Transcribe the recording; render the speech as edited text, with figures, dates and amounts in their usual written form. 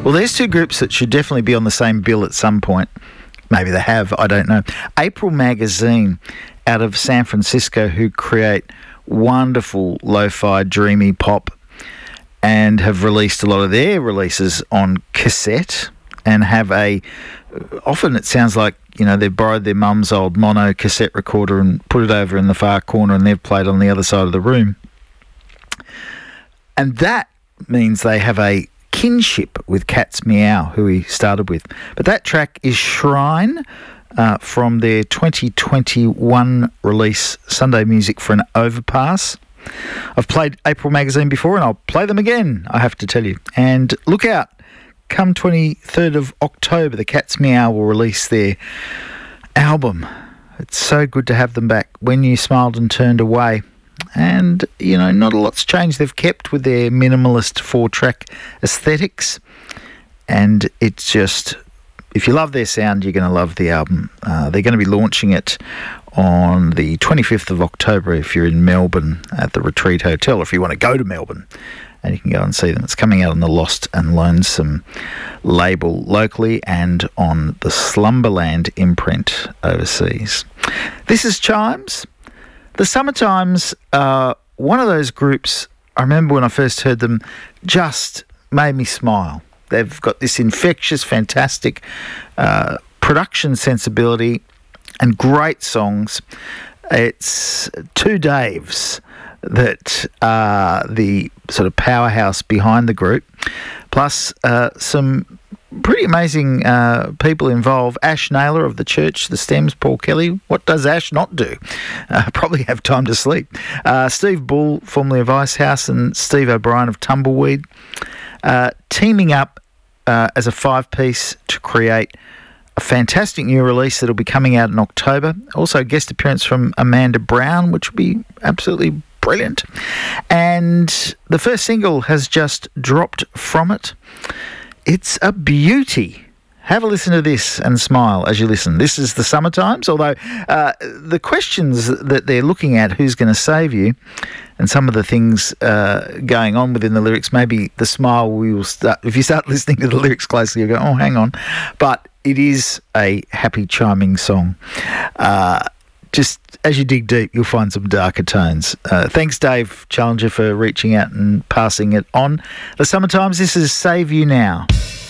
Well, there's two groups that should definitely be on the same bill at some point. Maybe they have, I don't know. April Magazine out of San Francisco, who create wonderful lo-fi dreamy pop and have released a lot of their releases on cassette and have often it sounds like, they've borrowed their mum's old mono cassette recorder and put it over in the far corner and they've played on the other side of the room. And that means they have a kinship with Cat's Meow, who he started with. But that track is Shrine from their 2021 release, Sunday Music for an Overpass. I've played April Magazine before and I'll play them again, I have to tell you. And look out, come 23rd of October, the Cat's Meow will release their album. It's so good to have them back. When You Smiled and Turned Away. And, not a lot's changed. They've kept with their minimalist 4-track aesthetics. And it's just, if you love their sound, you're going to love the album. They're going to be launching it on the 25th of October if you're in Melbourne at the Retreat Hotel, or if you want to go to Melbourne. And you can go and see them. It's coming out on the Lost and Lonesome label locally and on the Slumberland imprint overseas. This is Chimes. The Summertimes are one of those groups, I remember when I first heard them, just made me smile. They've got this infectious, fantastic production sensibility and great songs. It's two Daves that are the sort of powerhouse behind the group, plus some pretty amazing people involved. Ash Naylor of The Church, The Stems, Paul Kelly. What does Ash not do? Probably have time to sleep. Steve Bull, formerly of Icehouse, and Steve O'Brien of Tumbleweed, teaming up as a 5-piece to create a fantastic new release that'll be coming out in October. Also a guest appearance from Amanda Brown, which will be absolutely brilliant. And the first single has just dropped from it. It's a beauty. Have a listen to this and smile as you listen. This is the Summertimes, although the questions that they're looking at, who's going to save you, and some of the things going on within the lyrics, maybe the smile will start. If you start listening to the lyrics closely, you'll go, oh, hang on. But it is a happy, chiming song. Just as you dig deep, you'll find some darker tones. Thanks, Dave Challenger, for reaching out and passing it on. The Summertimes, this is Save You Now.